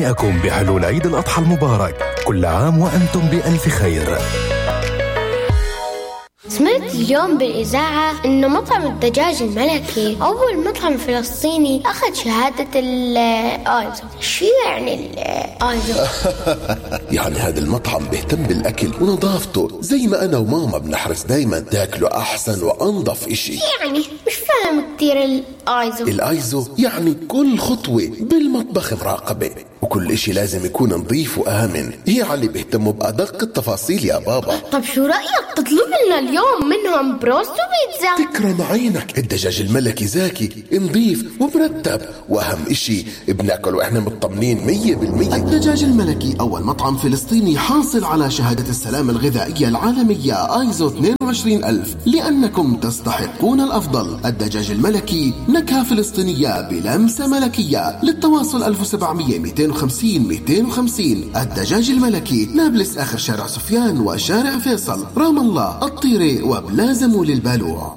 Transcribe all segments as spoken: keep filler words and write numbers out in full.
نهنئكم بحلول عيد الأضحى المبارك. كل عام وأنتم بألف خير. سمعت اليوم بالإذاعة إنه مطعم الدجاج الملكي أول مطعم فلسطيني أخذ شهادة الآيزو. شو يعني الآيزو؟ يعني هذا المطعم بيهتم بالأكل ونظافته زي ما أنا وماما بنحرص دايما تاكله أحسن وأنظف إشي. يعني مش فاهم كتير الآيزو. الآيزو يعني كل خطوة بالمطبخ مراقبة، وكل إشي لازم يكون نظيف وآمن. يعني بيهتموا بأدق التفاصيل يا بابا. طب شو رأيك تطلب لنا اليوم منهم بروست وبيتزا؟ تكرم عينك. الدجاج الملكي زاكي نظيف ومرتب، وأهم إشي بناكل وإحنا مطمنين مية بالمية. الدجاج الملكي أول مطعم فلسطيني حاصل على شهادة السلامة الغذائية العالمية آيزو اثنين وعشرين ألف، لأنكم تستحقون الأفضل. الدجاج الملكي نكهة فلسطينية بلمسة ملكية. للتواصل ألف وسبعمية مئتين وخمسين مئتين وخمسين. الدجاج الملكي، نابلس آخر شارع سفيان وشارع فيصل، رام الله، الطيرة وبلازم للبالوع.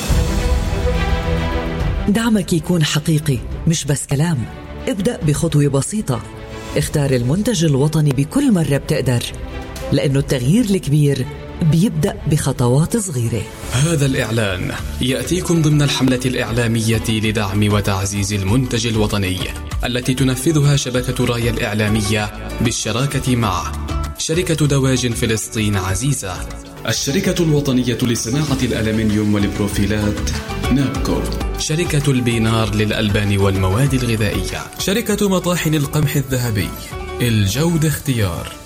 دعمك يكون حقيقي مش بس كلام. ابدأ بخطوة بسيطة. اختار المنتج الوطني بكل مرة بتقدر، لأنه التغيير الكبير بيبدأ بخطوات صغيرة. هذا الإعلان يأتيكم ضمن الحملة الإعلامية لدعم وتعزيز المنتج الوطني التي تنفذها شبكة رايا الإعلامية بالشراكة مع شركة دواجن فلسطين عزيزة، الشركة الوطنية لصناعة الألمنيوم والبروفيلات نابكو، شركة البينار للألبان والمواد الغذائية، شركة مطاحن القمح الذهبي، الجودة اختيار.